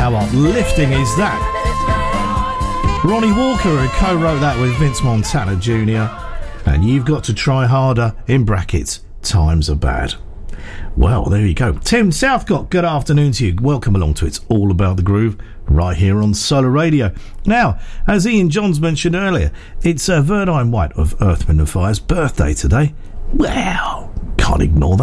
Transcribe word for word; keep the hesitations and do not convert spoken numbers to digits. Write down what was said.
How uplifting is that? Ronnie Walker, who co-wrote that with Vince Montana Junior And You've Got to Try Harder, in brackets, Times Are Bad. Well, there you go. Tim Southcott, good afternoon to you. Welcome along to It's All About the Groove, right here on Solar Radio. Now, as Ian Johns mentioned earlier, it's uh, Verdine White of Earth, Wind and Fire's birthday today. Well, can't ignore that.